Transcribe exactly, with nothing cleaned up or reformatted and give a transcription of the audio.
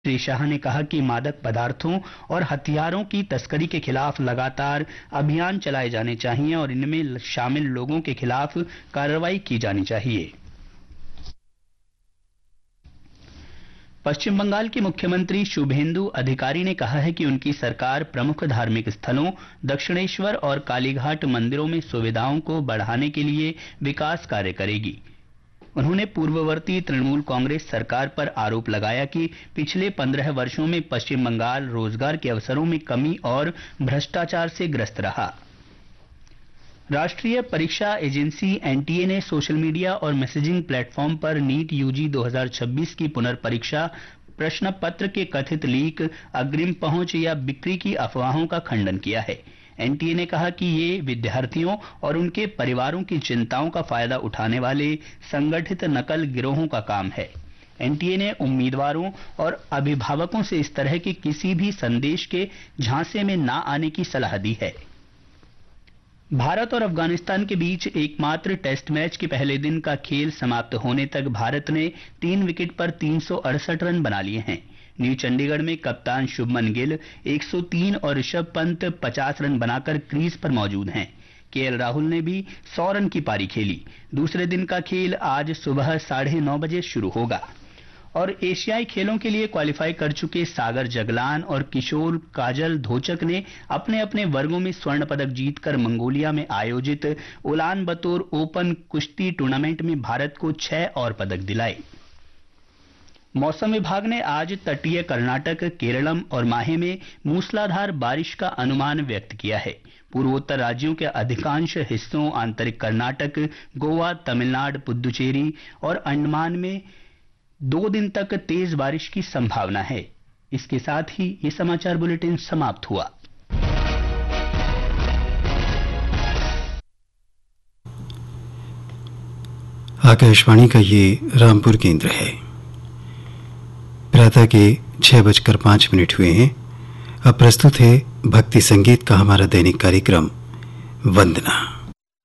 श्री शाह ने कहा कि मादक पदार्थों और हथियारों की तस्करी के खिलाफ लगातार अभियान चलाए जाने चाहिए और इनमें शामिल लोगों के खिलाफ कार्रवाई की जानी चाहिए। पश्चिम बंगाल के मुख्यमंत्री शुभेंदु अधिकारी ने कहा है कि उनकी सरकार प्रमुख धार्मिक स्थलों, दक्षिणेश्वर और कालीघाट मंदिरों में सुविधाओं को बढ़ाने के लिए विकास कार्य करेगी। उन्होंने पूर्ववर्ती तृणमूल कांग्रेस सरकार पर आरोप लगाया कि पिछले पंद्रह वर्षों में पश्चिम बंगाल रोजगार के अवसरों में कमी और भ्रष्टाचार से ग्रस्त रहा। राष्ट्रीय परीक्षा एजेंसी एनटीए ने सोशल मीडिया और मैसेजिंग प्लेटफॉर्म पर नीट यूजी दो हज़ार छब्बीस की पुनर्परीक्षा प्रश्न पत्र के कथित लीक, अग्रिम पहुंच या बिक्री की अफवाहों का खंडन किया है। एनटीए ने कहा कि ये विद्यार्थियों और उनके परिवारों की चिंताओं का फायदा उठाने वाले संगठित नकल गिरोहों का काम है। एनटीए ने उम्मीदवारों और अभिभावकों से इस तरह के किसी भी संदेश के झांसे में ना आने की सलाह दी है। भारत और अफगानिस्तान के बीच एकमात्र टेस्ट मैच के पहले दिन का खेल समाप्त होने तक भारत ने तीन विकेट पर तीन सौ अड़सठ रन बना लिए हैं। न्यू चंडीगढ़ में कप्तान शुभमन गिल एक सौ तीन और ऋषभ पंत पचास रन बनाकर क्रीज पर मौजूद हैं। केएल राहुल ने भी सौ रन की पारी खेली। दूसरे दिन का खेल आज सुबह साढ़े नौ बजे शुरू होगा। और एशियाई खेलों के लिए क्वालिफाई कर चुके सागर जगलान और किशोर काजल धोचक ने अपने अपने वर्गों में स्वर्ण पदक जीतकर मंगोलिया में आयोजित उलान बतोर ओपन कुश्ती टूर्नामेंट में भारत को छह और पदक दिलाए। मौसम विभाग ने आज तटीय कर्नाटक, केरलम और माहे में मूसलाधार बारिश का अनुमान व्यक्त किया है। पूर्वोत्तर राज्यों के अधिकांश हिस्सों, आंतरिक कर्नाटक, गोवा, तमिलनाडु, पुदुचेरी और अंडमान में दो दिन तक तेज बारिश की संभावना है। इसके साथ ही ये समाचार बुलेटिन समाप्त हुआ। आकाशवाणी का ये रामपुर केंद्र है। प्रातः के छह बजकर पांच मिनट हुए हैं। अब प्रस्तुत है भक्ति संगीत का हमारा दैनिक कार्यक्रम वंदना।